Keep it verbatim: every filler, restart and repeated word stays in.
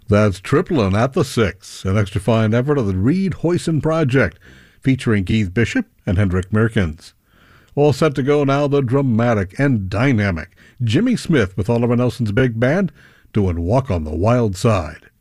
That's Triplin at the Six, an extra fine effort of the Reed Hoyson Project, featuring Keith Bishop and Hendrik Meerkens. All set to go now, the dramatic and dynamic Jimmy Smith with Oliver Nelson's big band doing Walk on the Wild Side.